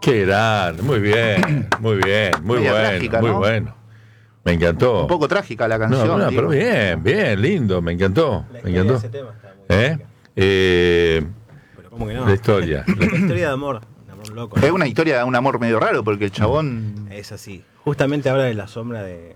Qué grande, muy bien, muy bien, muy Media bueno, trágica, muy ¿no? bueno. Me encantó. Un poco trágica la canción. No, digo. pero bien, bien, lindo, me encantó. La Me historia de encantó. ese tema está muy trágica. Pero ¿Cómo que no? la historia. La historia de amor, un amor loco. Es una historia de un amor medio raro, porque el chabón. Es así. Justamente habla de la sombra de